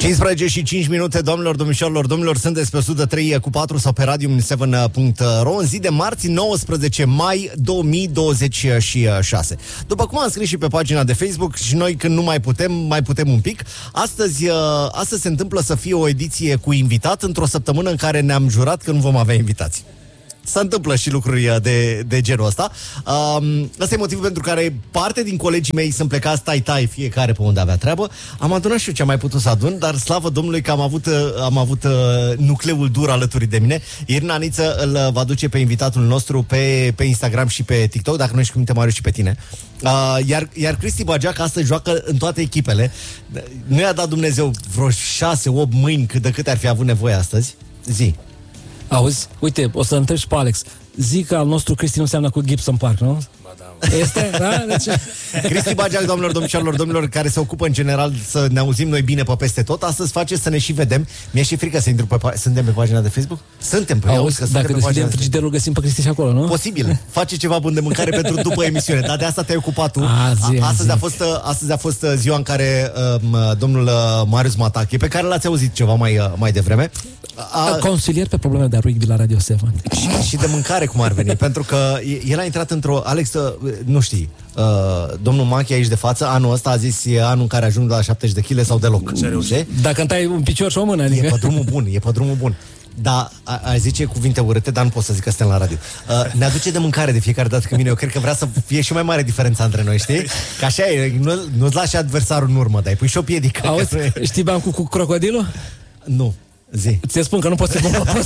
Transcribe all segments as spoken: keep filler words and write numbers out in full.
cincisprezece și cinci minute, domnilor, domnișoarelor, domnilor, sunteți pe o sută trei cu patru sau pe radio șapte punct ro în zi de marți, nouăsprezece mai două mii douăzeci și șase. După cum am scris și pe pagina de Facebook, și noi când nu mai putem, mai putem un pic. Astăzi, astăzi se întâmplă să fie o ediție cu invitat într-o săptămână în care ne-am jurat că nu vom avea invitați. Se întâmplă și lucruri de, de genul ăsta. Um, ăsta e motivul pentru care parte din colegii mei sunt plecați tai-tai, fiecare pe unde avea treabă. Am adunat și eu ce am mai putut să adun, dar slavă Domnului că am avut, am avut uh, nucleul dur alături de mine. Irina Niță îl va duce pe invitatul nostru pe, pe Instagram și pe TikTok, dacă nu ești cu minte, Marius, și pe tine. Uh, iar, iar Cristi Bageac astăzi joacă în toate echipele. Nu i-a dat Dumnezeu vreo șase, opt mâini cât de câte ar fi avut nevoie astăzi. Zi. Auzi, uite, o să întreb și pe Alex. Zic că al nostru Cristi nu seamănă cu Gibson Park, nu? Ba da. Este? Da? Deci... Cristi Bageac, domnilor, domnișoarelor, domnilor, care se ocupă în general să ne auzim noi bine pe peste tot. Astăzi face să ne și vedem. Mi-e și frică să intru pe pa- Suntem pe pagina de Facebook? Suntem pe Auzi, că dacă deschidem frigiderul, găsim pe Cristi și acolo, nu? Posibil. Face ceva bun de mâncare pentru după emisiune. Dar de asta te-ai ocupat tu. A, zi, a, astăzi, zi. a fost, astăzi a fost ziua în care um, domnul Marius Matache, pe care l-ați auzit ceva mai, mai devreme, A... consilier pe probleme de rugby la Radio șapte. Și, și de mâncare cum ar veni. Pentru că el a intrat într-o... Alex, nu știi, uh, domnul Machi aici de față, anul ăsta a zis e anul în care ajung la șaptezeci de kilograme sau deloc. Dacă îmi tai un picior și o mână, adică... E pe drumul bun, e pe drumul bun. Da, a, a zice cuvinte urâte, dar nu pot să zic că suntem la radio. Uh, ne aduce de mâncare de fiecare dată când vine. Eu cred că vrea să fie și mai mare diferența între noi, știi? Că așa e, nu, nu-ți lași adversarul în urmă, dar îi pui și o piedică. Auzi, e... știi bancul cu crocodilul? Nu. Zi. Ți-e spun că nu poți să mă prost.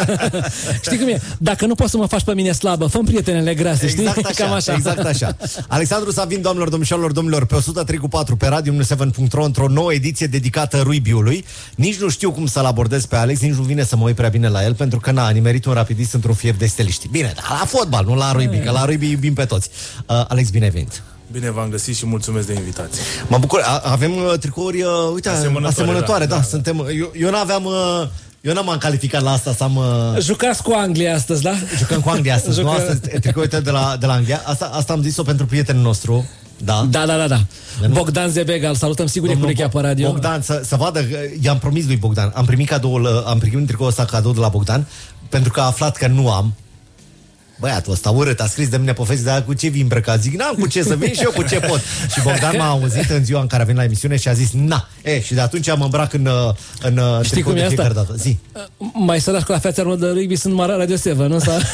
Știi cum e? Dacă nu poți să mă faci pe mine slabă, fă-mi prietenele grase, știi? Exact așa, Cam așa. exact așa. Alexandru Savin, doamnelor, domnișoarelor, domnilor, pe o sută trei cu patru pe radio șapte punct ro într-o nouă ediție dedicată rugby-ului. Nici nu știu cum să-l abordez pe Alex, nici nu vine să mă uit prea bine la el, pentru că n-a nimerit un rapidist într-un fier de steliști. Bine, dar la fotbal, nu la rugby, că la rugby iubim pe toți. Uh, Alex, bine ai venit. Bine v-am găsit și mulțumesc de invitație. Mă bucur, a- avem uh, tricouri, uh, uite, asemănătoare, asemănătoare da, da, da. Suntem, eu, eu n-aveam... Uh, Eu n-am calificat la asta să am... Uh... Jucați cu Anglia astăzi, da? Jucăm cu Anglia astăzi, Jucă... nu? Astăzi tricourile de la, de la Anglia. Asta, asta am zis-o pentru prietenul nostru. Da, da, da, da, da. Bogdan Zebega, îl salutăm, sigur e cu urechea pe radio. Bogdan, să, să vadă, i-am promis lui Bogdan. Am primit cadoul, am primit tricoul ăsta cadou de la Bogdan, pentru că a aflat că nu am. Băiatul ăsta urât, a scris de mine pe Facebook, dar cu ce vii îmbrăcat? Zic, n-am cu ce să vin și eu cu ce pot. Și Bogdan m-a auzit în ziua în care a venit la emisiune și a zis, na. E, și de atunci mă îmbrac în, în știi cum e asta? Dată. Zi. Mai sărași cu la feața de rugby sunt mare Radio șapte, nu? uh,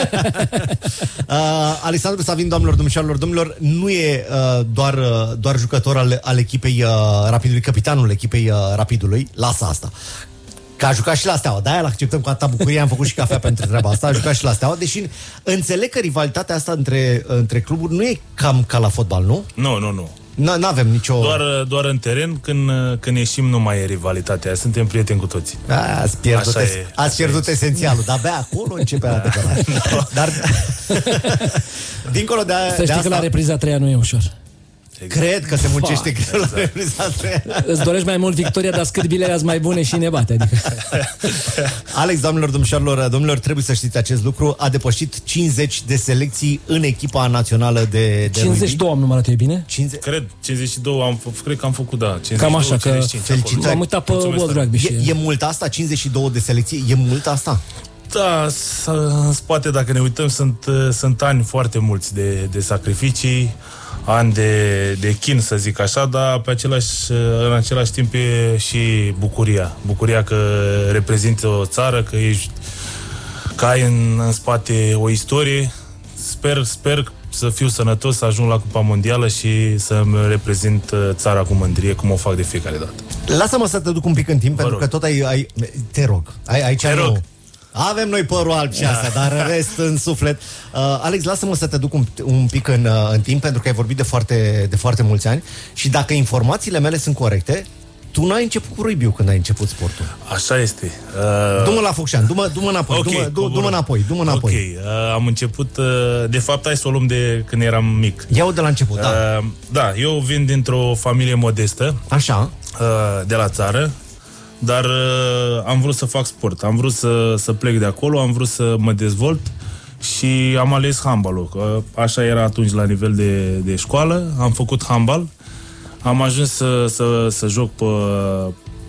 Alexandru Savin, doamnelor, domnișoarelor, domnilor, nu e uh, doar, uh, doar jucător al, al echipei uh, Rapidului, capitanul echipei uh, Rapidului. Lasă asta. Că a jucat și la Steaua, de-aia l-acceptăm cu atâta bucurie, am făcut și cafea pentru treaba asta, a jucat și la Steaua, deși înțeleg că rivalitatea asta între, între cluburi nu e cam ca la fotbal, nu? Nu, nu, nu. N-avem nicio... Doar, doar în teren, când, când ieșim, nu mai e rivalitatea, suntem prieteni cu toții. A, ați pierdut, es- e, ați pierdut esențialul, dar abia acolo începe adevărat. Dar, dincolo de, Să de știi asta... că la repriza treia nu e ușor. Exact. Cred că se muncește greu exact. La repriza treia. Îți dorești mai mult victoria, dar scârbile sunt mai bune și ne bate. Adică. Alex, doamnelor, domnișoarelor, domnilor, trebuie să știți acest lucru. A depășit cincizeci de selecții în echipa națională de, de cincizeci și doi am numărat eu, bine? cincizeci Cred, cincizeci și doi am, cred că am făcut, da. cincizeci și doi, cam așa, că felicitări. am uitat pe World Rugby. E, e mult asta? cincizeci și doi de selecții? E mult asta? Da, în spate, dacă ne uităm, sunt, sunt ani foarte mulți de, de sacrificii, ani de, de chin, să zic așa, dar pe același, în același timp e și bucuria. Bucuria că reprezintă o țară, că, ești, că ai în, în spate o istorie. Sper, sper să fiu sănătos, să ajung la Cupa Mondială și să-mi reprezint țara cu mândrie, cum o fac de fiecare dată. Lasă-mă să te duc un pic în timp, Vă pentru rog. că tot ai... ai te rog. Ai, aici te rog. Avem noi părul alb și asta, dar în rest în suflet. Uh, Alex, lasă-mă să te duc un, un pic în, uh, în timp, pentru că ai vorbit de foarte, de foarte mulți ani și dacă informațiile mele sunt corecte, tu n-ai început cu rugby când ai început sportul. Așa este. Uh... Du-mă la Focșani, du-mă, du-mă înapoi, okay, du-mă, du- du-mă înapoi, du-mă înapoi. Ok, uh, am început, uh, de fapt, hai să o luăm de când eram mic. Iau de la început, da. Uh, da, eu vin dintr-o familie modestă. Așa. Uh, de la țară. Dar uh, am vrut să fac sport, am vrut să, să plec de acolo, am vrut să mă dezvolt și am ales handbal-ul. Că așa era atunci la nivel de, de școală, am făcut handbal, am ajuns să, să, să joc pe,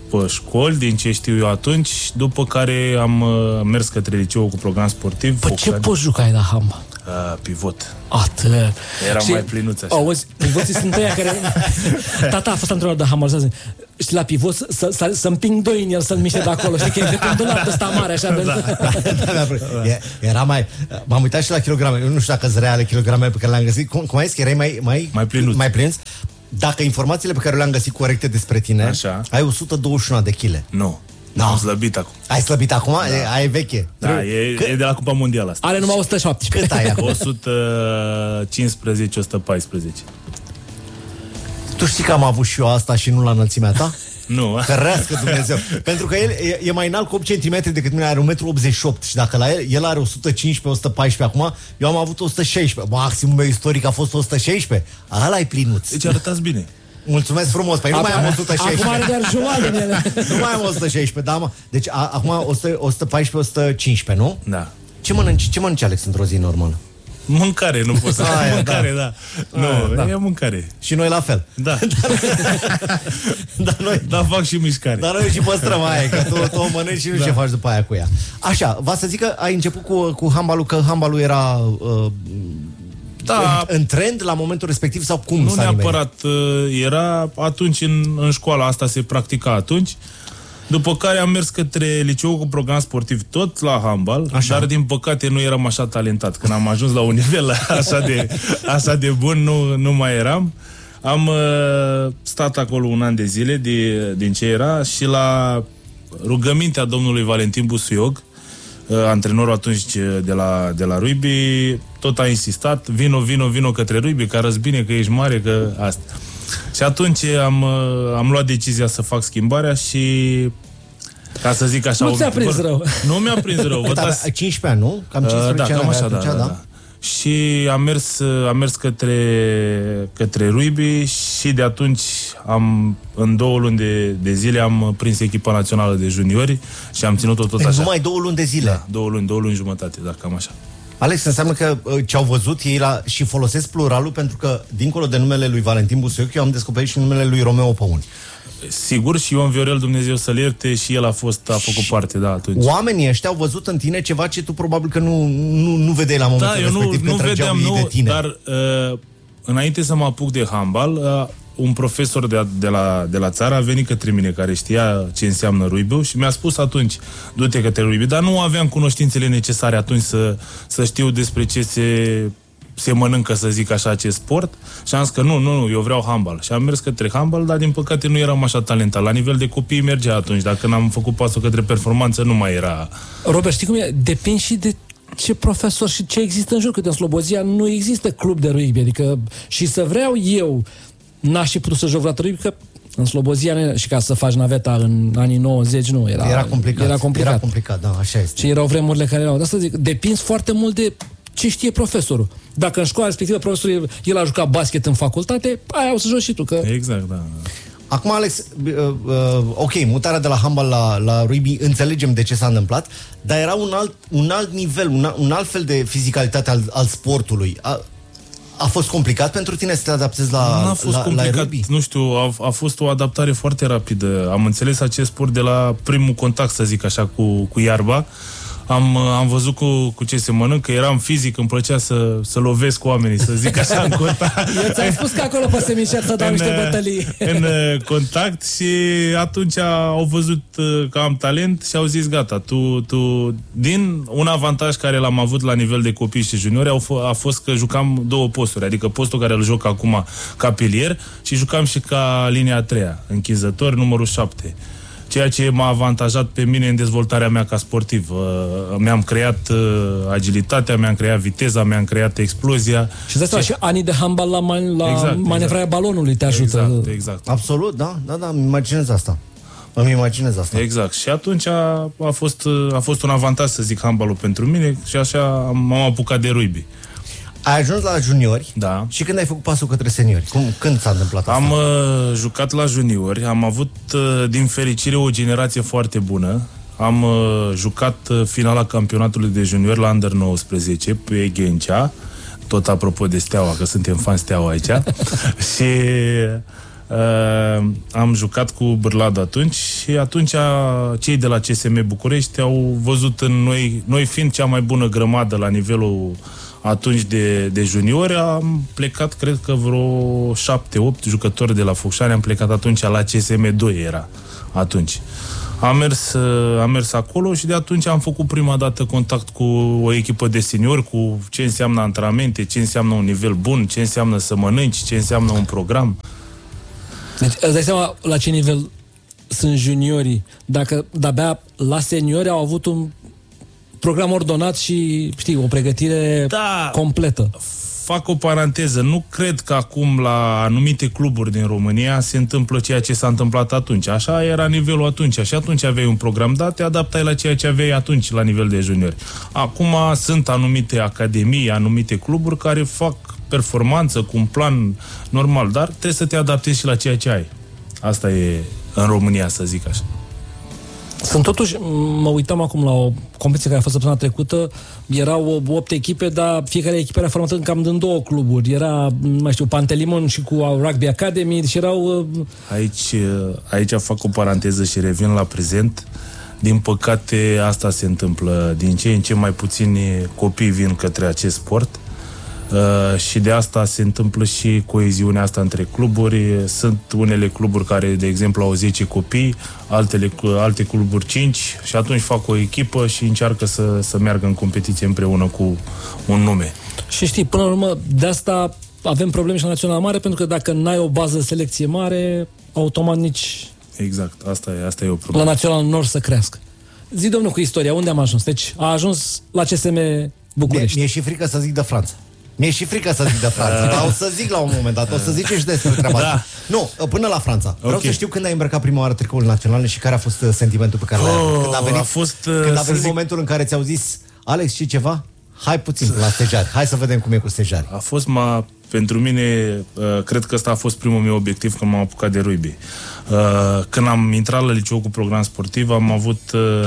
pe școli, din ce știu eu atunci, după care am uh, mers către liceu cu program sportiv. Pe ce post jucai la handbal? Uh, pivot. Atât. Era și, mai plinuț așa. Auzi, pivoții sunt ăia care... Tata a fost antrenor de handbal, să zic. Și la pivot să, să, să împing doi în el să-l miște de acolo. Știi că e de un dulap ăsta mare, așa. Da. Da, era mai... M-am uitat și la kilograme. Eu nu știu dacă-s reale kilograme pe care le-am găsit. Cum, cum ai zis că erai mai... Mai, mai plinuț. Mai plinuț. Dacă informațiile pe care le-am găsit corecte despre tine, așa, ai o sută douăzeci și unu de kilograme. Nu. No. Am slăbit acum. Ai slăbit acum? Da. E, ai veche. Da, e, e de la Cupa Mondială asta. Are numai o sută șaptesprezece. Cât ai acum? o sută cincisprezece - o sută paisprezece. Tu știi că am avut și eu asta și nu la înălțimea ta? Nu. Ferească Dumnezeu. Pentru că el e, e mai înalt cu opt centimetri decât mine, are un metru optzeci și opt. Și dacă la el, el are o sută cincisprezece - o sută paisprezece acum, eu am avut o sută șaisprezece. Maximul meu istoric a fost o sută șaisprezece. Ăla e plinuț. Deci arătați bine. Mulțumesc frumos. Păi nu mai am o sută șaisprezece. Acum are doar jumătate din ele. Nu mai am o sută șaisprezece, da, mă. Deci a, acum o sută, o sută paisprezece - o sută cincisprezece, nu? Da. Ce mănânci, ce mănânci, Alex, într-o zi normală? Mâncare, nu pot să... Aia, mâncare, da. da. Nu, da. e mâncare. Și noi la fel. Da. Dar noi... Dar fac și mișcare. Dar noi și păstrăm aia, că tu, tu o mănânci și nu da. Ce faci după aia cu ea. Așa, va să zic că ai început cu, cu handbalul, că handbalul era... Uh, da, în, în trend la momentul respectiv sau cum? Nu neapărat, uh, era atunci în, în școala asta, se practica atunci. După care am mers către liceu cu program sportiv tot la handbal, așa. Dar din păcate nu eram așa talentat. Când am ajuns la un nivel așa de, așa de bun, nu, nu mai eram. Am uh, stat acolo un an de zile de, din ce era și la rugămintea domnului Valentin Busuiog, uh, antrenorul atunci de la, de la rugby, tot a insistat, vino, vino, vino către rugby, că arăți bine, că ești mare, că asta. Și atunci am, am luat decizia să fac schimbarea și, ca să zic așa... Nu ți-a prins rău. Nu mi-a prins rău. Cât avea? cincisprezece ani, nu? Cam cincisprezece uh, da, ani cam așa, atunci, da, da, da. Și am mers, am mers către, către rugby și de atunci am, în două luni de, de zile am prins echipa națională de juniori și am ținut-o tot așa. Numai două luni de zile? Da, două luni, două luni jumătate, da, cam așa. Alex, înseamnă că ce au văzut ei la, și folosesc pluralul, pentru că dincolo de numele lui Valentin Busuioc, eu am descoperit și numele lui Romeo Păun. Sigur, și Ion Viorel, Dumnezeu să-l ierte, și el a fost, a făcut parte, da, atunci. Oamenii ăștia au văzut în tine ceva ce tu probabil că nu, nu, nu vedeai la momentul da, eu respectiv, nu, că nu vedeam, nu, de tine. Dar uh, înainte să mă apuc de handbal, uh, un profesor de, de, la, de la țară a venit către mine, care știa ce înseamnă rugby și mi-a spus atunci, du-te către rugby, dar nu aveam cunoștințele necesare atunci să, să știu despre ce se, se mănâncă, să zic așa, acest sport, și am zis că nu, nu, nu, eu vreau handbal. Și am mers către handbal, dar din păcate nu eram așa talentat. La nivel de copii mergea atunci, dar când am făcut pasul către performanță nu mai era... Robert, știi cum e? Depinde și de ce profesor și ce există în jur, că în Slobozia nu există club de rugby, adică și să vreau eu n-aș fi putut să joc vreodată rugby, că în Slobozia, și ca să faci naveta în anii nouăzeci, nu, era, era complicat. Era complicat, era complicat, da, așa este. Și erau vremurile care erau. De asta zic, depinzi foarte mult de ce știe profesorul. Dacă în școala respectivă profesorul, el a jucat basket în facultate, aia o să joci și tu, că... Exact, da. Acum, Alex, uh, uh, ok, mutarea de la handbal la, la rugby, înțelegem de ce s-a întâmplat, dar era un alt, un alt nivel, un, un alt fel de fizicalitate al, al sportului. A, A fost complicat pentru tine să te adaptezi la, nu a fost la, complicat, la rugby? Nu știu, a, a fost o adaptare foarte rapidă. Am înțeles acest sport de la primul contact, să zic așa, cu, cu iarba. Am, am văzut cu, cu ce se mănâncă, eram fizic, îmi plăcea să, să lovesc cu oamenii, să zic așa, în contact. Eu ți-am spus că acolo pe Semișer să dau niște bătălii. În contact și atunci au văzut că am talent și au zis gata, tu, tu... Din un avantaj care l-am avut la nivel de copii și juniori a fost că jucam două posturi, adică postul care îl joc acum ca pilier și jucam și ca linia a treia, închizător, numărul șapte. Ceea ce m-a avantajat pe mine în dezvoltarea mea ca sportiv. Mi-am creat agilitatea, mi-am creat viteza, mi-am creat explozia. Și de asta și anii de handbal la, man, la exact, manevrarea exact. balonului te ajută. Exact, exact. Absolut, da, da, da, îmi imaginez asta. Îmi imaginez asta. Exact. Și atunci a, a, fost, a fost un avantaj, să zic, handbalul pentru mine și așa m-am apucat de rugby. Ai ajuns la juniori, da. Și când ai făcut pasul către seniori? Cum, când s-a întâmplat asta? Am uh, jucat la juniori, am avut uh, din fericire o generație foarte bună. Am uh, jucat uh, finala campionatului de juniori la Under nouăsprezece pe Ghencea, tot apropo de Steaua, că suntem fani Steaua aici. Și Uh, am jucat cu Bârladu atunci și atunci cei de la C S M București au văzut în noi, noi fiind cea mai bună grămadă la nivelul atunci de, de juniori, am plecat, cred că vreo șapte, opt jucători de la Focșani, am plecat atunci la C S M doi era atunci. Am mers, am mers acolo și de atunci am făcut prima dată contact cu o echipă de seniori, cu ce înseamnă antrenamente, ce înseamnă un nivel bun, ce înseamnă să mănânci, ce înseamnă un program. Deci îți dai seama la ce nivel sunt juniorii, dacă de-abia la seniori au avut un program ordonat și, știi, o pregătire da, completă. Fac o paranteză. Nu cred că acum la anumite cluburi din România se întâmplă ceea ce s-a întâmplat atunci. Așa era nivelul atunci. Și atunci aveai un program dat, te adaptai la ceea ce aveai atunci la nivel de juniori. Acum sunt anumite academii, anumite cluburi care fac performanță cu un plan normal, dar trebuie să te adaptezi și la ceea ce ai. Asta e în România, să zic așa. Sunt totuși, mă uitam acum la o competiție care a fost săptămâna trecută, erau opt echipe, dar fiecare echipă era formată în cam din două cluburi. Era, nu mai știu, Pantelimon și cu Rugby Academy, deci erau... Aici, aici fac o paranteză și revin la prezent. Din păcate, asta se întâmplă. Din ce în ce mai puțini copii vin către acest sport. Uh, și de asta se întâmplă și coeziunea asta între cluburi. Sunt unele cluburi care, de exemplu, au zece copii, altele, alte cluburi cinci și atunci fac o echipă și încearcă să, să meargă în competiție împreună cu un nume. Și știi, până la urmă, de asta avem probleme și la Naționala Mare, pentru că dacă n-ai o bază de selecție mare, automat nici... Exact, asta e, asta e o problemă. La Național Nord să crească. Zi, domnul, cu istoria, unde am ajuns? Deci a ajuns la C S M București. Mi-e și frică să zic de Franța. Mi-e și frică să zic de Franța, dar o să zic la un moment dat, o să zice și despre treaba asta. Da. Nu, până la Franța. Vreau okay. să știu când ai îmbrăcat prima oară tricoul național și care a fost sentimentul pe care l-ai avut. Când a venit, a fost, când a venit zic... momentul în care ți-au zis, Alex, și ceva? Hai puțin la stejari, hai să vedem cum e cu stejari. A fost, ma, pentru mine, cred că ăsta a fost primul meu obiectiv când m-am apucat de rugby. Când am intrat la liceu cu program sportiv, am avut...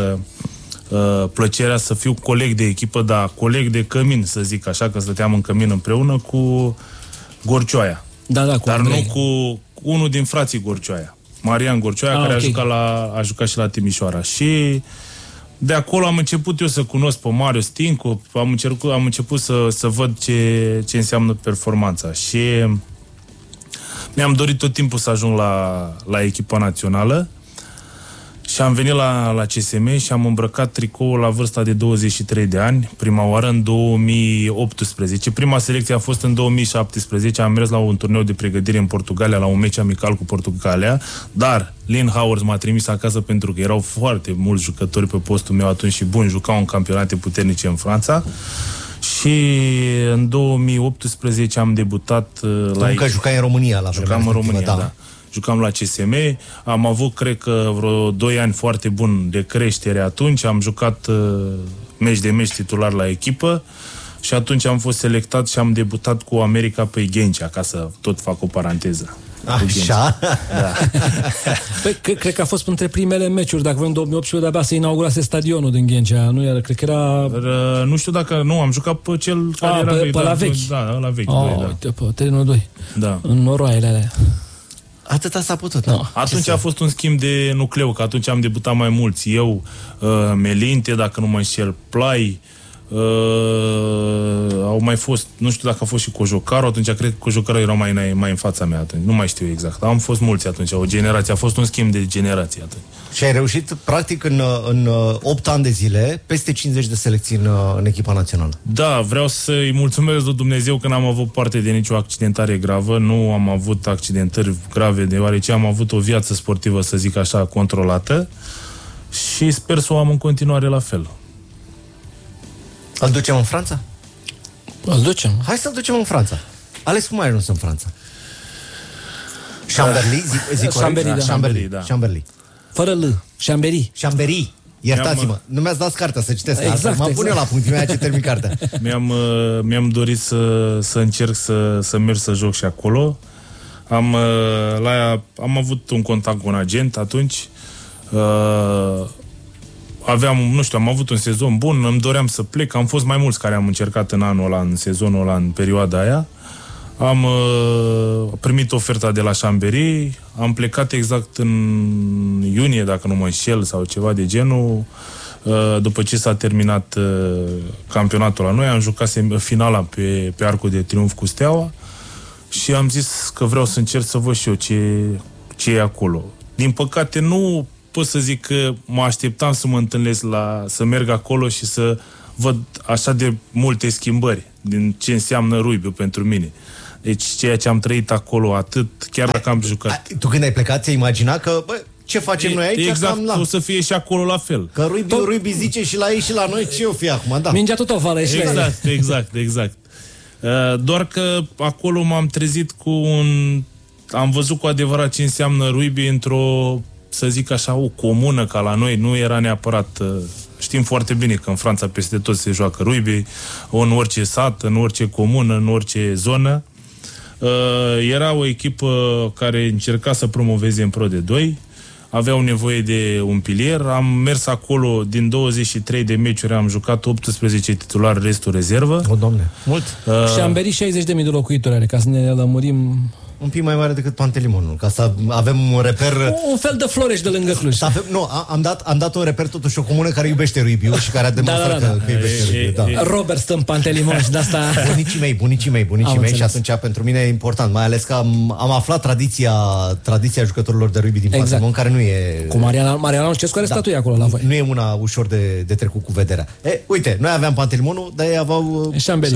Uh, plăcerea să fiu coleg de echipă, dar coleg de cămin, să zic așa, că stăteam în cămin împreună cu Gorcioaia. Da, da, cu dar Andrei. nu cu unul din frații Gorcioaia, Marian Gorcioaia, ah, care okay. a, jucat la, a jucat și la Timișoara. Și de acolo am început eu să cunosc pe Mario Stincu, am, încercut, am început să, să văd ce, ce înseamnă performanța. Și mi-am dorit tot timpul să ajung la, la echipa națională. Și am venit la, la C S M și am îmbrăcat tricoul la vârsta de douăzeci și trei de ani, prima oară în două mii optsprezece. Prima selecție a fost în două mii șaptesprezece, am mers la un turneu de pregătire în Portugalia, la un meci amical cu Portugalia, dar Lynn Howard m-a trimis acasă pentru că erau foarte mulți jucători pe postul meu atunci și buni, jucau în campionate puternice în Franța. Și în două mii optsprezece am debutat la... Încă jucai în România la Jucam în România, da. da. Jucam la C S M, am avut, cred că, vreo doi ani foarte buni de creștere atunci, am jucat uh, meci de meci titular la echipă și atunci am fost selectat și am debutat cu America pe Ghencea, ca să tot fac o paranteză. Așa? Da. Păi, cred că a fost între primele meciuri, dacă vrem în două mii optsprezece, de-abia se inaugurase stadionul din Ghencea, nu era? Cred că era... R- nu știu dacă... Nu, am jucat pe cel care A, era... Pe, pe la vechi? Da, la vechi. Oh, doi, da. Uite, pe terenul doi. Da. În noroaiele alea. Atâta s-a putut, nu? Atunci a fost un schimb de nucleu, că atunci am debutat mai mulți. Eu, uh, Melinte, dacă nu mă înșel, Plai, uh, au mai fost, nu știu dacă a fost și Cojocaru, atunci cred că Cojocaru era mai, mai în fața mea atunci, nu mai știu exact. Am fost mulți atunci, o generație, a fost un schimb de generație atunci. Și ai reușit, practic, în, în opt ani de zile, peste cincizeci de selecții în, în echipa națională. Da, vreau să-i mulțumesc lui Dumnezeu că n-am avut parte de nicio accidentare gravă, nu am avut accidentări grave, deoarece am avut o viață sportivă, să zic așa, controlată și sper să o am în continuare la fel. Îl ducem în Franța? Îl ducem. Hai să-l ducem în Franța. Alex, cum ai ajuns în Franța? Chambéry, zic, zic Chambéry, da. Chambéry, da. Chambéry. Fără L. Chambéry. Chambéry. Iertați-mă, nu mi-ați dat cartea să citesc. Exact, Mă exact. pun eu la punctul meu ce termin cartea. Mi-am, uh, mi-am dorit să, să încerc să, să merg să joc și acolo. Am, uh, la, am avut un contact cu un agent atunci. Uh, aveam, nu știu, am avut un sezon bun, îmi doream să plec. Am fost mai mulți care am încercat în anul ăla, în sezonul ăla, în perioada aia. Am uh, primit oferta de la Chambéry, am plecat exact în iunie, dacă nu mă înșel, sau ceva de genul. Uh, după ce s-a terminat uh, campionatul la noi, am jucat finala pe, pe Arcul de Triunf cu Steaua și am zis că vreau să încerc să văd și eu ce, ce e acolo. Din păcate nu pot să zic că mă așteptam să mă întâlnesc la, să merg acolo și să văd așa de multe schimbări din ce înseamnă rugby pentru mine. Deci ceea ce am trăit acolo, atât, chiar dacă am jucat. Tu când ai plecat, ți-ai imagina că, bă, ce facem e, noi aici? Exact, la... o să fie și acolo la fel. Că rugby, Tot... rugby zice și la ei și la noi, ce o fi acum, da. Mingea tot o vală și exact, la ei. Exact, exact. Uh, doar că acolo m-am trezit cu un... Am văzut cu adevărat ce înseamnă rugby într-o, să zic așa, o comună ca la noi. Nu era neapărat... Uh, știm foarte bine că în Franța peste tot se joacă rugby, în orice sat, în orice comună, în orice zonă. Uh, era o echipă care încerca să promoveze în Pro D doi, aveau nevoie de un pilier, am mers acolo, din douăzeci și trei de meciuri am jucat optsprezece titulari, restul rezervă. O, Doamne, mult! Uh, și am berit șaizeci de mii de locuitori are, ca să ne lămurim... Un pic mai mare decât Pantelimonul, ca să avem un reper... Un fel de Florești de lângă Cluj. Avem, nu, am dat, am dat un reper totuși o comună care iubește rugby-ul și care a demonstrat da, da, da, că, că iubește rugby-ul. Da. Robert stă în Pantelimon și de asta... Bunicii mei, bunicii mei, bunicii am mei înțeles. Și atunci pentru mine e important, mai ales că am, am aflat tradiția, tradiția jucătorilor de rugby din exact. Pantelimon, care nu e... Cu Mariana, Mariana Lucescu are da. statuie acolo la voi. Nu e una ușor de, de trecut cu vederea. E, uite, noi aveam Pantelimonul, dar ei aveau...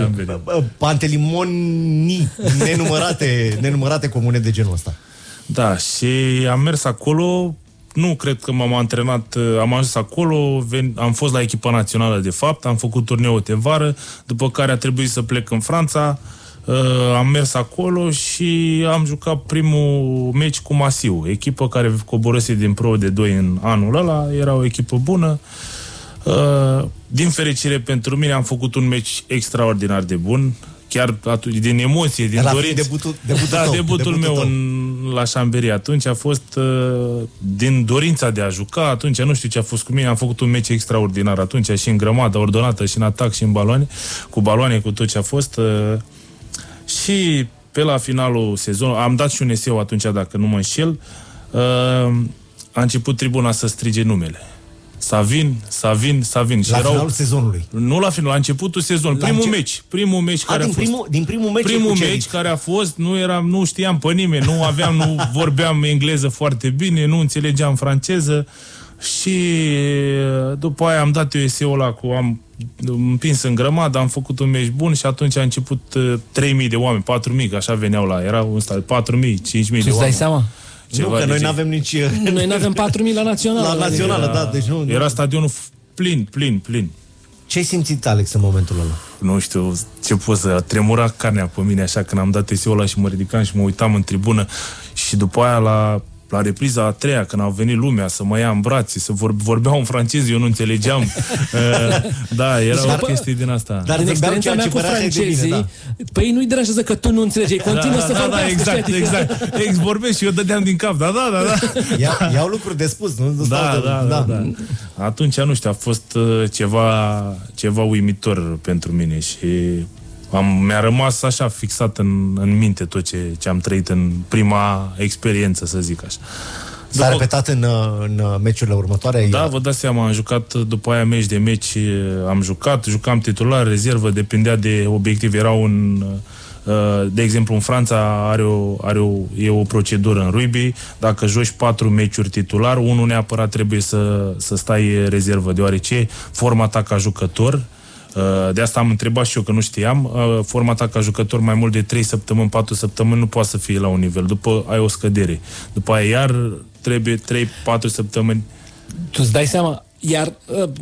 Pantelimonii, nenumărate, nenumărate comune de genul ăsta. Da, și am mers acolo, nu cred că m-am antrenat, am ajuns acolo, ven, am fost la echipa națională de fapt, am făcut turneul de vară, după care a trebuit să plec în Franța, uh, am mers acolo și am jucat primul meci cu Masiu, echipă care coborăse din Pro D doi în anul ăla, era o echipă bună. Uh, din fericire pentru mine am făcut un meci extraordinar de bun, chiar atunci, din emoție, din dorință. Debutul, debutul, da, tău, debutul, debutul meu tău. În, la Chambéry atunci a fost uh, din dorința de a juca. Atunci nu știu ce a fost cu mine, am făcut un meci extraordinar atunci și în grămadă, ordonată și în atac și în baloane, cu baloane, cu tot ce a fost. Uh, și pe la finalul sezonului, am dat și un eseu atunci, dacă nu mă înșel, uh, a început tribuna să strige numele. Savin, Savin, Savin. La și finalul erau, sezonului. Nu la final, la începutul sezonului. Primul încep... meci. Primul meci care a, a din fost. Primul, din primul meci. Primul meci care a fost, nu eram, nu știam pe nimeni, nu aveam, nu vorbeam engleză foarte bine, nu înțelegeam franceză și după aia am dat eu eseul ăla cu am împins în grămadă, am făcut un meci bun și atunci a început uh, trei mii de oameni, patru mii, că așa veneau la, era un stat, patru mii, cinci mii de oameni. Îți dai seama? Ceva nu, că noi n-avem nici... Noi n-avem patru mii la națională. La națională, era, da, deci nu... Era stadionul plin, plin, plin. Ce ai simțit, Alex, în momentul ăla? Nu știu ce pot să... Tremura carnea pe mine așa când am dat eseul ăla și mă ridicam și mă uitam în tribună și după aia la... La repriza a treia, când au venit lumea să mă ia în brațe, să vor, vorbeau în francez, eu nu înțelegeam. uh, da, era dar, o chestie din asta. Dar din experiența mea cu francezii, da. Păi nu-i deranjează că tu nu înțelegi, continuă da, să da, vorbească. Da, exact, exact. Ex vorbesc și eu dădeam din cap. Da, da, da, da. Ia, iau lucruri de spus, nu? Da, de, da, da, da. Atunci, nu știu, a fost uh, ceva, ceva uimitor pentru mine și... Am, mi-a rămas așa fixat în, în minte tot ce, ce am trăit în prima experiență, să zic așa. S-a după... repetat în, în meciurile următoare? Da, vă dați seama, am jucat după aia meci de meci, am jucat, jucam titular, rezervă, depindea de obiectiv. Era un, de exemplu, în Franța are o, are o, e o procedură în rugby, dacă joci patru meciuri titular, unul neapărat trebuie să, să stai rezervă, deoarece forma ta ca jucător. De asta am întrebat și eu, că nu știam. Forma ta ca jucător mai mult de trei săptămâni, patru săptămâni nu poate să fie la un nivel. După ai o scădere. După aia iar trebuie trei patru săptămâni. Tu îți dai seama, iar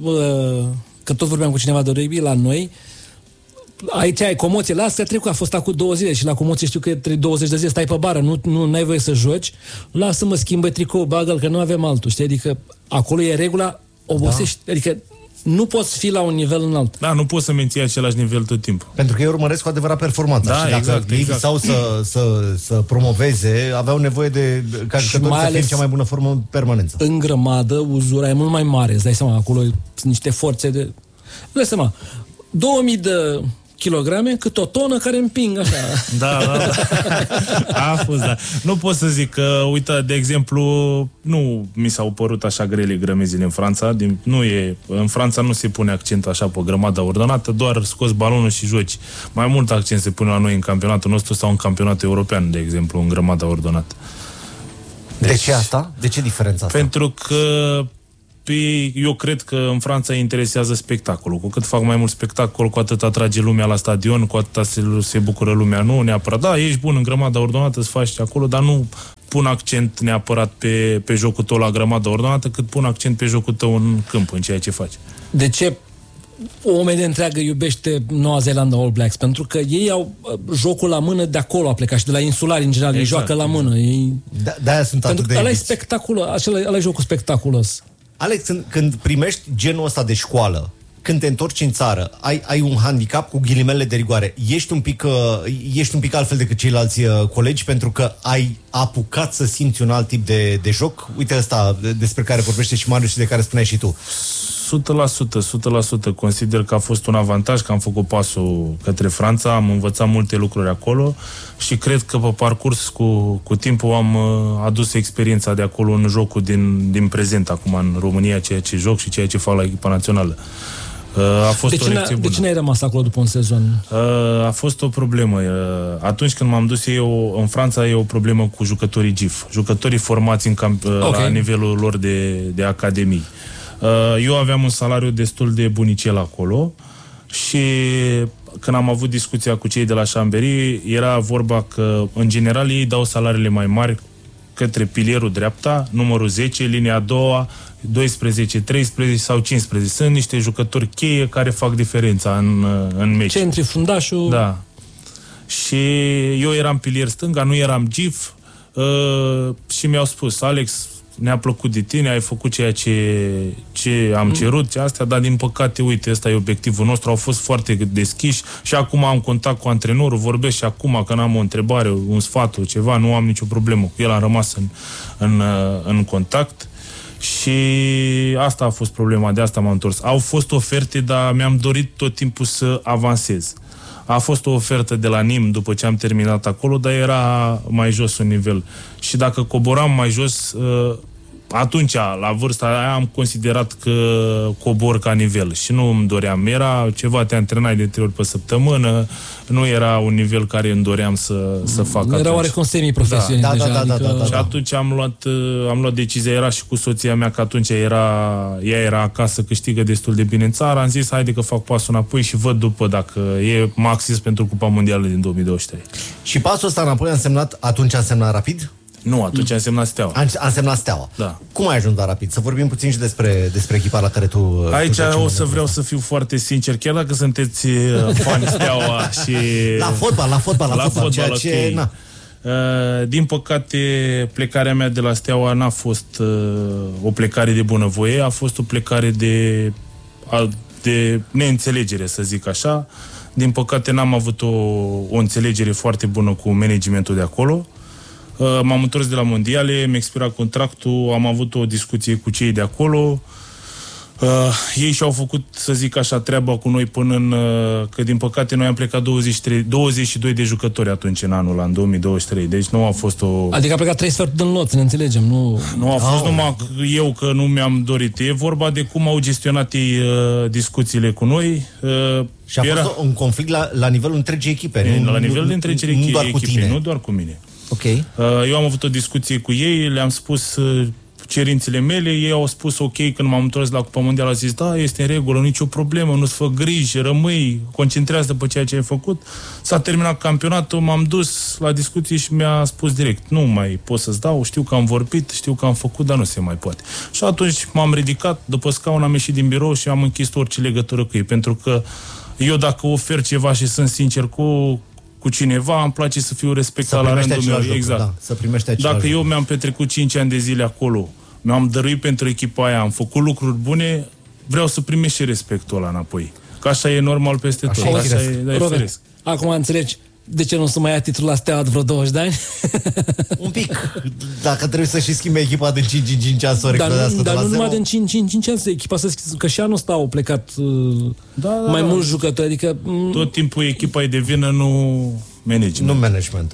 că tot vorbeam cu cineva de rugby la noi, aici ai comoție, lasă că trecut, a fost acum două zile și la comoție știu că e douăzeci de zile, stai pe bară, nu, nu ai voie să joci, lasă-mă, schimbă tricou, bagă-l, că nu avem altul, știi? Adică acolo e regula, obosești, da. Adică nu poți fi la un nivel înalt. Da, nu poți să menții același nivel tot timpul. Pentru că ei urmăresc cu adevărat performanța. Da, și dacă exact, ei exact. sau să, să, să promoveze, aveau nevoie de ca jucători să fie în cea mai bună formă în permanență. În grămadă, uzura e mult mai mare. Îți dai seama, acolo sunt niște forțe de... Îți dai seama, două mii de kilograme cât o tonă care împing așa. Da, da, da. A fost, da. Nu pot să zic că, uite, de exemplu, nu mi s-au părut așa grele grămezile în Franța. Din, nu e, în Franța nu se pune accent așa pe grămada ordonată, doar scoți balonul și joci. Mai mult accent se pune la noi în campionatul nostru sau în campionatul european, de exemplu, în grămada ordonată. Deci, de ce asta? De ce diferența asta? Pentru că eu cred că în Franța îi interesează spectacolul. Cu cât fac mai mult spectacol, cu atât atrage lumea la stadion, cu atât se, se bucură lumea. Nu neapărat, da, ești bun în grămada ordonată, îți faci acolo, dar nu pun accent neapărat pe, pe jocul tău la grămada ordonată, cât pun accent pe jocul tău în câmp, în ceea ce faci. De ce o media întreagă iubește Noua Zeelandă All Blacks? Pentru că ei au jocul la mână, de acolo a plecat și de la insulari în general, exact, ei joacă la mână. Ei... Da, de-aia sunt atât de Pentru că ăla e spectaculos, ăla e jocul spectaculos. Alex, când, când primești genul ăsta de școală, când te întorci în țară, ai, ai un handicap cu ghilimele de rigoare, ești un pic, uh, ești un pic altfel decât ceilalți uh, colegi pentru că ai apucat să simți un alt tip de, de joc? Uite ăsta despre care vorbește și Marius și de care spuneai și tu. o sută la sută, o sută la sută consider că a fost un avantaj, că am făcut pasul către Franța, am învățat multe lucruri acolo și cred că pe parcurs cu, cu timpul am uh, adus experiența de acolo în jocul din, din prezent acum în România, ceea ce joc și ceea ce fac la echipa națională. Uh, a fost de, o lecție bună. De ce n-ai rămas acolo după un sezon? Uh, a fost o problemă. Uh, atunci când m-am dus eu în Franța, e o problemă cu jucătorii G I F. Jucătorii formați în camp, uh, okay. la nivelul lor de, de academii. Uh, eu aveam un salariu destul de bunicel acolo și când am avut discuția cu cei de la Chambéry, era vorba că, în general, ei dau salariile mai mari către pilierul dreapta, numărul zece, linia a doua, doisprezece, treisprezece sau cincisprezece. Sunt niște jucători cheie care fac diferența în, în meci. Centri, fundașul... Da. Și eu eram pilier stânga, nu eram G I F uh, și mi-au spus, Alex, ne-a plăcut de tine, ai făcut ceea ce, ce am cerut, ce astea, dar din păcate, uite, ăsta e obiectivul nostru, au fost foarte deschiși și acum am contact cu antrenorul, vorbesc și acum că n-am o întrebare, un sfat, o ceva, nu am nicio problemă cu el, am rămas în, în, în contact și asta a fost problema, de asta m-am întors. Au fost oferte, dar mi-am dorit tot timpul să avansez. A fost o ofertă de la Nîmes după ce am terminat acolo, dar era mai jos un nivel. Și dacă coboram mai jos, atunci, la vârsta aia, am considerat că cobor ca nivel și nu îmi doream. Era ceva, te antrenai de trei ori pe săptămână, nu era un nivel care îmi doream să, să fac era atunci. oarecum semi-profesionist da, deja. da, da, da, adică... da, da, da. Și atunci am luat, am luat decizia, era și cu soția mea, că atunci era, ea era acasă, câștigă destul de bine în țară, am zis, haide că fac pasul înapoi și văd după dacă e maxis pentru Cupa Mondială din două mii douăzeci și trei. Și pasul ăsta înapoi a însemnat, atunci a însemnat Rapid? Nu, atunci a însemnat Steaua. A, a însemnat Steaua. Da. Cum ai ajuns la Rapid? Să vorbim puțin și despre, despre echipa la care tu... Aici tu o să vreau să fiu foarte sincer, chiar dacă sunteți fani Steaua și... La fotbal, la fotbal, la, la fotbal, fotbal, ceea ce... okay. Na. Uh, din păcate, plecarea mea de la Steaua n-a fost uh, o plecare de bunăvoie, a fost o plecare de, de neînțelegere, să zic așa. Din păcate n-am avut o, o înțelegere foarte bună cu managementul de acolo. Uh, m-am întors de la mondiale, mi-a expirat contractul, am avut o discuție cu cei de acolo. Uh, ei și-au făcut, să zic așa, treaba cu noi până în... Uh, că din păcate noi am plecat douăzeci și trei, douăzeci și doi de jucători atunci în anul ăla, în două mii douăzeci și trei. Deci nu a fost o... Adică a plecat trei sferturi din lot, să ne înțelegem, nu... Nu a fost oh. numai eu că nu mi-am dorit. E vorba de cum au gestionat ei uh, discuțiile cu noi. Uh, și a era... fost un conflict la, la nivelul întregii echipe. La nivelul de întregii echipe, nu doar echipe, cu tine. Nu doar cu mine. Ok. Uh, eu am avut o discuție cu ei, le-am spus... Uh, cerințele mele, ei au spus ok, când m-am întors la Cupa Mondială, au zis, da, este în regulă, nicio problemă, nu-ți fă griji, rămâi, concentrează pe ceea ce ai făcut. S-a terminat campionatul, m-am dus la discuții și mi-a spus direct, nu mai pot să-ți dau, știu că am vorbit, știu că am făcut, dar nu se mai poate. Și atunci m-am ridicat, după scaun am ieșit din birou și am închis orice legătură cu ei, pentru că eu dacă ofer ceva și sunt sincer cu cu cineva, îmi place să fiu respectat la rândul meu. Lucru, exact. Da, să primești același Dacă lucru. eu mi-am petrecut cinci ani de zile acolo, mi-am dăruit pentru echipa aia, am făcut lucruri bune, vreau să primești și respectul ăla înapoi. Că așa e normal peste așa tot. E așa e, e Robert, firesc. acum înțelegi, De ce nu să mai ia titlul la Steaua de vreo douăzeci de ani? Un pic. Dacă trebuie să și schimbe echipa de cinci în cinci ani să o Dar, reclădească dar de la nu numai zero. din cinci în cinci ani să echipa să schimbe, că și anul ăsta au plecat uh, Da, da, mai da. mulți jucători, adică... m- Tot timpul echipa e de vină, nu management. Nu managementul.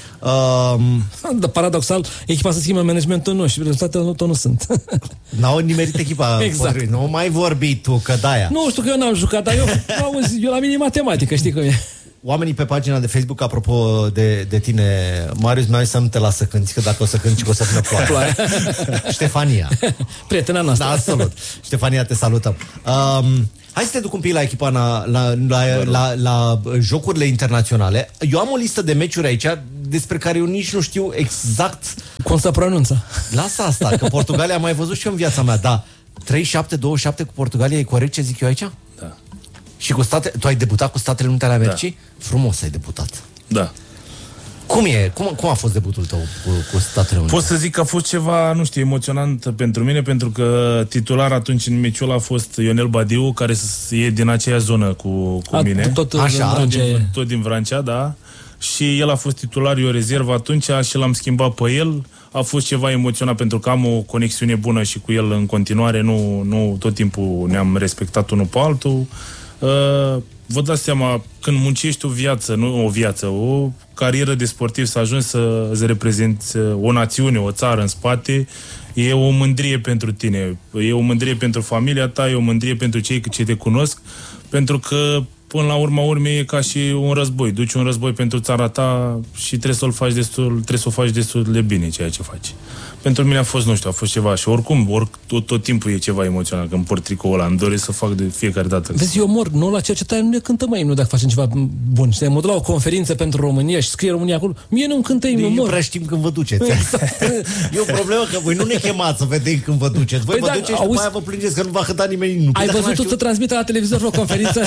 Um, Dar paradoxal, echipa să schimbe managementul nu și rezultatele nu, tot nu sunt. N-au nimerit echipa Exact. potrivit. Nu mai vorbi tu, că de-aia. Nu știu că eu n-am jucat, dar eu, auzi, eu la mine e matematică, știi cum e. Oamenii pe pagina de Facebook, apropo de, de tine, Marius, noi să nu te lasă să cânti, că dacă o să cânti, că o să vină ploaie. Ploaie. Ștefania. Prietena noastră. Da, absolut. Ștefania, te salutăm. Um, hai să te duc un pic la echipa la, la, la, la, la jocurile internaționale. Eu am o listă de meciuri aici despre care eu nici nu știu exact. Cum să pronunță? Lasă asta, că Portugalia am mai văzut și eu în viața mea, da. treizeci și șapte douăzeci și șapte cu Portugalia, e corect ce zic eu aici? Da. Și cu state, tu ai debutat cu Statele Unite ale Americii? Da. Frumos ai debutat. Da. Cum e? Cum, cum a fost debutul tău cu, cu Statele Unite? Pot să zic că a fost ceva, nu știu, emoționant pentru mine, pentru că titular atunci în meciul ăla a fost Ionel Badiu, care e din aceea zonă cu, cu A, mine. Tot, Așa, în Vrancea e. Din, tot din Vrancea, da. Și el a fost titular, eu rezervă atunci și l-am schimbat pe el. A fost ceva emoționat pentru că am o conexiune bună și cu el în continuare. Nu, nu tot timpul ne-am respectat unul pe altul. Uh, vă dați seama, când muncești o viață, nu o viață, o carieră de sportiv, să ajungi să îți reprezinți o națiune, o țară în spate, e o mândrie pentru tine, e o mândrie pentru familia ta, e o mândrie pentru cei ce te cunosc, pentru că până la urma urmei e ca și un război. Duci un război pentru țara ta și trebuie să-l faci destul, trebuie să o faci destul de bine ceea ce faci. Pentru mine a fost, nu știu, a fost ceva și oricum, or, tot, tot timpul e ceva emoțional când port tricoul ăla, îmi doresc să fac de fiecare dată. Vezi, eu mor, nu la cercetare nu ne cântăm mai imnul dacă facem ceva bun. Și mă duc la o conferință pentru România și scrie România acolo, mie nu-mi cântă imnul, Nu mor. prea știm când vă duceți. Exact. E o problemă că voi nu ne chemați să vedem când vă duceți. Voi Păi vă da, duceți și auzi- după aia vă plângeți că nu va cânta nimeni. Nu. Păi Ai dacă văzut n-am tu să transmită la televizor o conferință?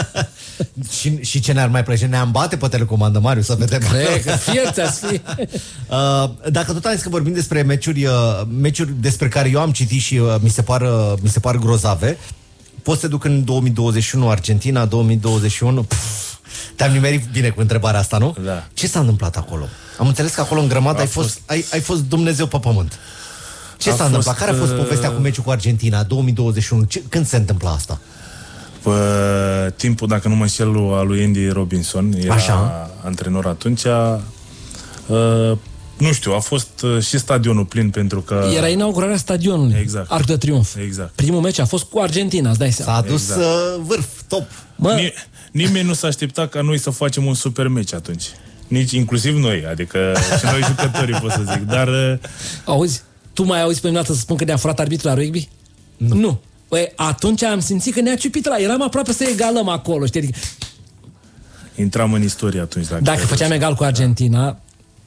Și, și ce ne-ar mai plăcea? Ne-am bate pe telecomandă, Mariu, să vedem. Cred că fierți ați fi. Uh, dacă tot am zis că vorbim despre meciuri, uh, meciuri despre care eu am citit și uh, mi se par, uh, mi se par grozave, poți să te duc în două mii douăzeci și unu, Argentina, două mii douăzeci și unu, pf, te-am nimerit bine cu întrebarea asta, nu? Da. Ce s-a întâmplat acolo? Am înțeles că acolo în grămadă A ai fost, fost- ai, ai fost Dumnezeu pe pământ. Ce A s-a întâmplat? fost, Care a fost uh, povestea cu meciul cu Argentina, două mii douăzeci și unu? Ce, când se întâmpla asta? Pe timpul, dacă nu mă înșel, al lui Andy Robinson, era Așa. antrenor atunci. Uh, nu știu, a fost uh, și stadionul plin pentru că... Era inaugurarea stadionului. Exact. Arc de Triunf. Exact. Primul meci a fost cu Argentina, îți dai seama. S-a adus Exact. uh, vârf, top. Mă, Ni- nimeni nu s-a așteptat ca noi să facem un super meci atunci. Nici, inclusiv noi, adică și noi jucătorii, pot să zic. Dar uh, auzi, tu mai auzi pe mine să spun că ne-a furat arbitru la rugby? Nu. Nu. Păi atunci am simțit că ne-a ciupit la. Eram aproape să egalăm acolo, știi? Adică, intram în istorie atunci. Dacă, dacă făceam egal cu Argentina,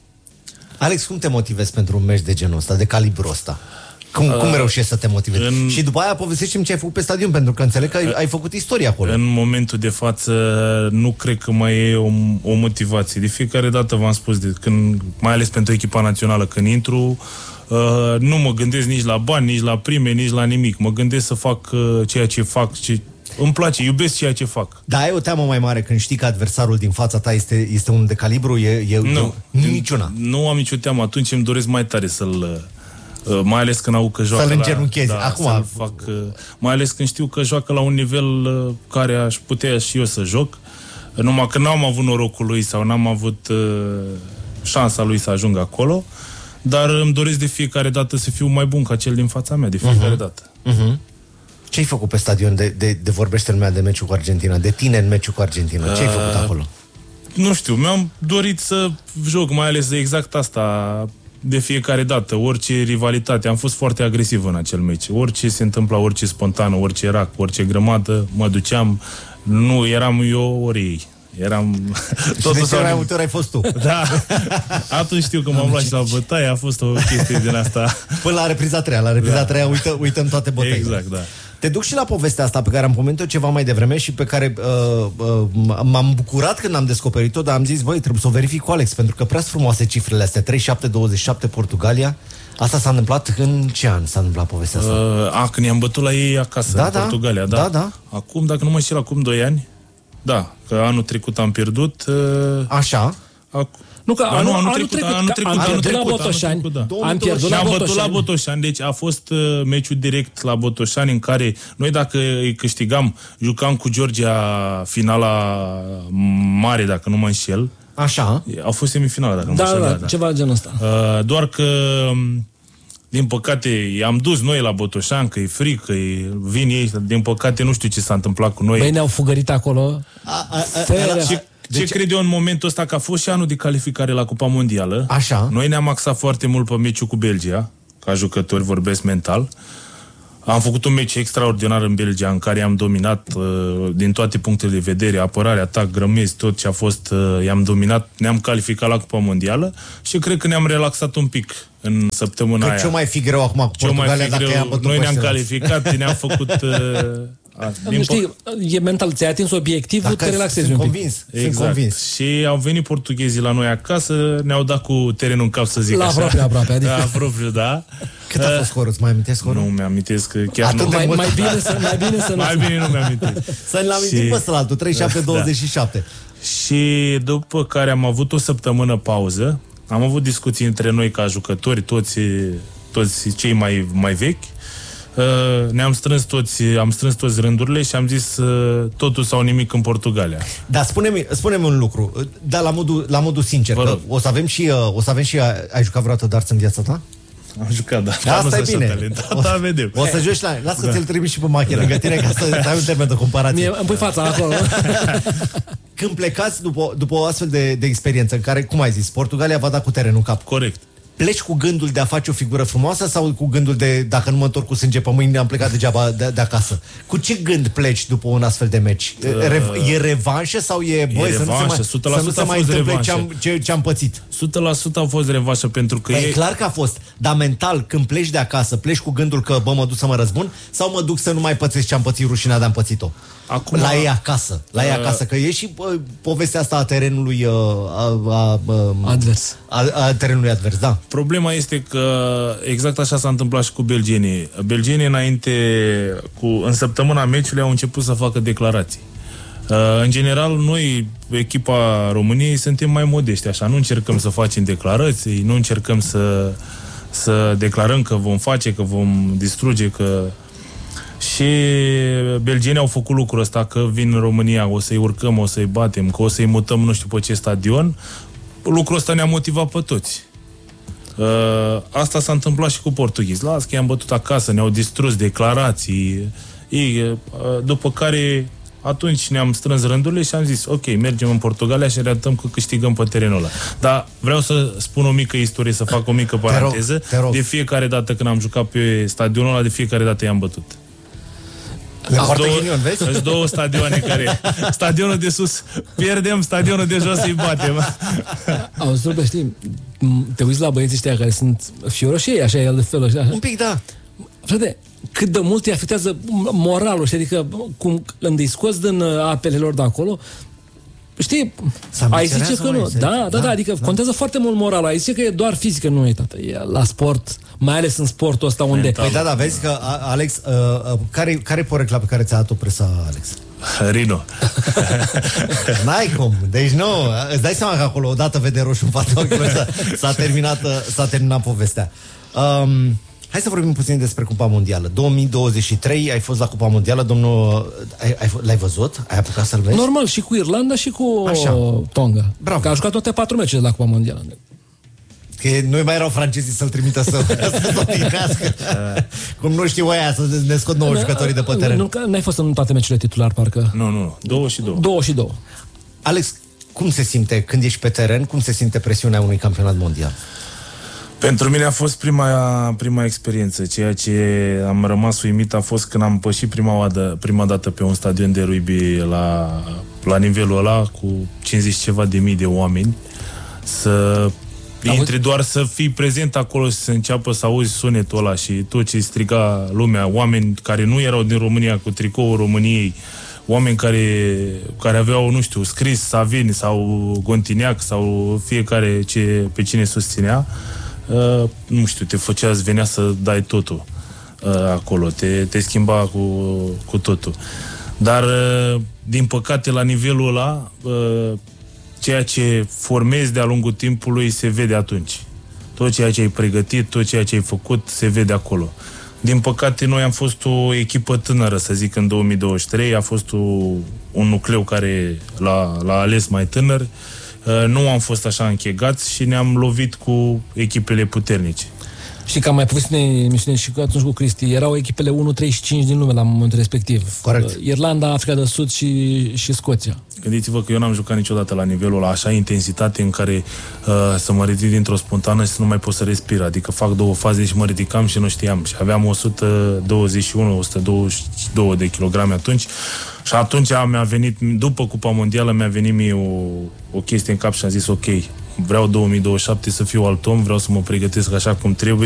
Alex, cum te motivezi pentru un meci de genul ăsta, de calibru ăsta? Cum, cum reușești să te motivezi? în- Și după aia povestește-mi ce ai făcut pe stadion, pentru că înțeleg că ai, ai făcut istorie acolo. În momentul de față nu cred că mai e o, o motivație. De fiecare dată v-am spus, de când, mai ales pentru echipa națională, când intru, uh, nu mă gândesc nici la bani, nici la prime, nici la nimic. Mă gândesc să fac uh, ceea ce fac, ce îmi place, iubesc ceea ce fac. Dar ai o teamă mai mare când știi că adversarul din fața ta este, este unul de calibru? E, e, Nu. e, niciuna. Nu am nicio teamă. Atunci îmi doresc mai tare să-l... uh, mai ales când au că joacă Să-l la, îngenunchezi. da, Acum- să-l fac, uh, mai ales când știu că joacă la un nivel uh, care aș putea și eu să joc. Numai că n-am avut norocul lui sau n-am avut uh, șansa lui să ajung acolo, dar îmi doresc de fiecare dată să fiu mai bun ca cel din fața mea, de fiecare uh-huh. dată. Uh-huh. Ce ai făcut pe stadion de, de, de vorbește lumea de meciul cu Argentina, de tine în meciul cu Argentina? Ce ai făcut acolo? Nu știu, mi-am dorit să joc, mai ales exact asta de fiecare dată, orice rivalitate. Am fost foarte agresiv în acel meci. Orice se întâmpla, orice spontană, orice rac, orice grămadă, mă duceam. Nu eram eu, ori ei. Eram... Și de ce mai multe ori ai fost tu? Da. Atunci știu că m-am luat și la bătaie, a fost o chestie din asta. Până la repriza treia. La repriza da. treia uită, uităm toate bătăile. Exact, da. Te duc și la povestea asta pe care am pomenit-o ceva mai devreme și pe care uh, uh, m-am bucurat când am descoperit-o, dar am zis, voi, trebuie să o verific cu Alex, pentru că prea sunt frumoase cifrele astea. treizeci și șapte douăzeci și șapte Portugalia. Asta s-a întâmplat în ce an s-a întâmplat povestea asta? Uh, a, când i-am bătut la ei acasă, Da, în da. Portugalia, da. Da, da. Acum, dacă nu mă înșel, acum doi ani, Da, că anul trecut am pierdut. Uh, Așa. Ac- Nu, că da, anul, nu, anul, anul trecut, trecut, anul trecut, am anul pierdut trecut, la anul Botoșani, trecut, da. am pierdut la Ne-am bătut Botoșani. la Botoșani, deci a fost uh, meciul direct la Botoșani în care noi dacă îi câștigam, jucam cu Georgia finala mare, dacă nu mă înșel. Așa. A fost semifinala, dacă nu Da, mă înșel. da, Da, da. ceva genul ăsta. Uh, doar că din păcate i-am dus noi la Botoșani, că e frică, e, vin ei, din păcate nu știu ce s-a întâmplat cu noi. Băi, ne-au fugărit acolo. A, a, a, Fere. Ce, ce deci... cred eu în momentul ăsta, că a fost și anul de calificare la Cupa Mondială. Așa. Noi ne-am axat foarte mult pe meciul cu Belgia, ca jucători, vorbesc mental. Am făcut un meci extraordinar în Belgia, în care i-am dominat uh, din toate punctele de vedere, apărare, atac, grămezi, tot ce a fost, uh, i-am dominat, ne-am calificat la Cupa Mondială și cred că ne-am relaxat un pic în săptămâna Că aia. ce mai fi greu acum cu Ce mai Portugalia fi dacă greu, i-am bătut noi pe ne-am ăștia? calificat, ne-am făcut... Uh, a, din Știi, e mental, ți-ai atins obiectivul, Dacă te relaxezi sunt un pic. convins, Exact. sunt convins. Și au venit portughezii la noi acasă, ne-au dat cu terenul în cap, să zic La așa. aproape, aproape, adică- La propriu, da. Cât a fost scorul? Îți mai amintesc scorul? Nu mi-amintesc că chiar Atât nu. de Mai, mult. mai, bine să, mai bine să nu... Mai bine nu mi-amintesc. Să-l amintim Și- pe ăsta altul, treizeci și șapte douăzeci și șapte. Și după care am avut o săptămână pauză, am avut discuții între noi ca jucători, toți, toți cei mai, mai vechi. Uh, Ne-am strâns toți, am strâns toți rândurile și am zis uh, totul sau nimic în Portugalia. Dar spune-mi, spune-mi un lucru, dar la modul, la modul sincer, Vă că rog. o să avem și, uh, o să avem și, ai jucat vreodată darts în viața ta? Am jucat, da. Da, asta nu e sunt bine. așa talentat, da, vedem. O să joci la... Lasă că ți-l trimiți și pe Mache da. lângă tine ca să, să ai un termen de comparație. Mie, îmi pui fața acolo. Când plecați după, după o astfel de, de experiență în care, cum ai zis, Portugalia va da cu terenul în cap, Corect. pleci cu gândul de a face o figură frumoasă sau cu gândul de dacă nu mă întorc cu sânge pe mâini, am plecat degeaba de, de acasă? Cu ce gând pleci după un astfel de meci? Re, e revanșă sau e, băi, E să nu se mai, revanșă, o sută la să nu sută se a mai fost întâmple revanșă. ce am, ce, ce am pățit? o sută la sută au fost revanșă pentru că Păi e ei... clar că a fost, dar mental, când pleci de acasă, pleci cu gândul că, bă, mă duc să mă răzbun sau mă duc să nu mai pățesc ce am pățit, rușinea de-am pățit-o? Acum- La ei acasă, la ei Uh, acasă, că e și bă, povestea asta a terenului uh, a, a, a, Advers. a, a terenului advers, da. Problema este că exact așa s-a întâmplat și cu belgenii. Belgenii înainte, cu, în săptămâna meciului, au început să facă declarații. Uh, în general, noi, echipa României, suntem mai modești, așa. Nu încercăm să facem declarații, nu încercăm să, să declarăm că vom face, că vom distruge, că... Și belgenii au făcut lucrul ăsta, că vin în România, o să-i urcăm, o să-i batem, că o să-i mutăm nu știu pe ce stadion. Lucrul ăsta ne-a motivat pe toți. Uh, asta s-a întâmplat și cu portughezi. Las că i-am bătut acasă, ne-au distrus declarații. Ei, uh, după care atunci ne-am strâns rândurile și am zis, ok, mergem în Portugalia și arătăm că câștigăm pe terenul ăla. Dar vreau să spun o mică istorie, să fac o mică paranteză. Te rog, te rog. De fiecare dată când am jucat pe stadionul ăla, de fiecare dată i-am bătut. Le poartă două, ghinion, vezi? sunt două stadioane care... Stadionul de sus pierdem, stadionul de jos îi batem. Auzi, bă, știi, te uiți la băieții ăștia care sunt fioroșei, așa, el de fel, așa. Un pic, da. Frate, cât de mult îi afectează moralul, știi, adică cum când îi scoți din uh, apele lor de acolo, știi, ai zice că nu. Da, da, da, da, adică da. Contează foarte mult moralul. Ai zice că e doar fizică, nu e, tată. E la sport, mai ales în sportul ăsta unde... Păi da, da, vezi că, a, Alex, uh, uh, care, care e porecla pe care ți-a dat-o presa, Alex? Rino. N-ai cum. Deci nu, îți dai seama că acolo odată vede roșu în fața ochilor, s-a, s-a, terminat, s-a terminat povestea. Um, hai să vorbim puțin despre Cupa Mondială. două mii douăzeci și trei ai fost la Cupa Mondială, domnul... Ai, ai, l-ai văzut? Ai apucat să-l vezi? Normal, și cu Irlanda și cu Așa. Tonga. Bravo. Că a jucat toate patru meciuri la Cupa Mondială. Că nu mai erau francezii să-l trimită să, să s-o tignească. Cum nu știu aia să ne scot nouă jucătorii de pe teren. Nu, n-ai fost în toate meciurile titular, parcă. Nu, nu, două și două. Două și două. Alex, cum se simte când ești pe teren? Cum se simte presiunea unui campionat mondial? Pentru mine a fost prima, prima experiență. Ceea ce am rămas uimit a fost când am pășit prima dată, prima dată pe un stadion de rugby la, la nivelul ăla, cu cincizeci ceva de mii de oameni, să intri doar să fii prezent acolo, să înceapă să auzi sunetul ăla și tot ce striga lumea, oameni care nu erau din România cu tricoul României, oameni care, care aveau, nu știu, scris Savini sau Gontiniac sau fiecare ce, pe cine susținea, uh, nu știu, te făcea, îți venea să dai totul uh, acolo, te, te schimba cu, cu totul. Dar, din păcate, la nivelul ăla, ceea ce formezi de-a lungul timpului se vede atunci. Tot ceea ce ai pregătit, tot ceea ce ai făcut, se vede acolo. Din păcate, noi am fost o echipă tânără, să zic, în două mii douăzeci și trei. A fost o, un nucleu care l-a, l-a ales mai tânăr. Nu am fost așa închegați și ne-am lovit cu echipele puternice. Și că am mai povestit în emisiune și atunci cu Cristi, erau echipele unu, trei și cinci din lume la momentul respectiv. Corect. Irlanda, Africa de Sud și, și Scoția. Gândiți-vă că eu n-am jucat niciodată la nivelul la așa intensitate în care uh, să mă ridic dintr-o spontană și să nu mai pot să respir. Adică fac două faze și mă ridicam și nu știam. Și aveam o sută douăzeci și unu - o sută douăzeci și doi de kilograme atunci. Și atunci mi-a venit, după Cupa Mondială, mi-a venit mie o, o chestie în cap și am zis ok, vreau două mii douăzeci și șapte să fiu alt om, vreau să mă pregătesc așa cum trebuie.